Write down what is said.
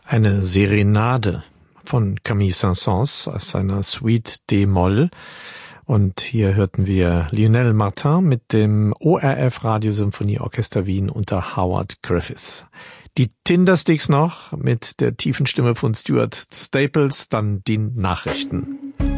Eine Serenade von Camille Saint-Saëns aus seiner Suite d-Moll. Und hier hörten wir Lionel Martin mit dem ORF Radiosymphonieorchester Wien unter Howard Griffiths. Die Tindersticks noch mit der tiefen Stimme von Stuart Staples, dann die Nachrichten.